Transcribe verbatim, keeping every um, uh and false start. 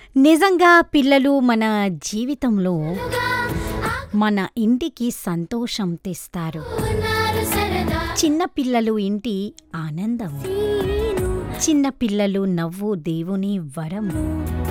నిజంగా పిల్లలు మన జీవితంలో మన ఇంటికి సంతోషం తెస్తారు. చిన్న పిల్లలు ఇంటి ఆనందం. చిన్న పిల్లలు నవ్వు దేవుని వరం.